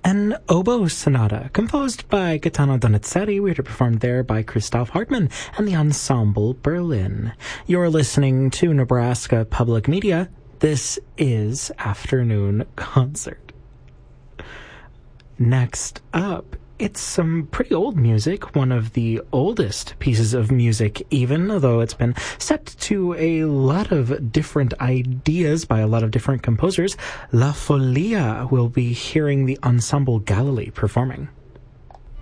an oboe sonata composed by Gaetano Donizetti. We heard it performed there by Christoph Hartmann and the Ensemble Berlin. You're listening to Nebraska Public Media. This is Afternoon Concert. Next up, it's some pretty old music, one of the oldest pieces of music even, although it's been set to a lot of different ideas by a lot of different composers. La Folia will be hearing the Ensemble Galilee performing.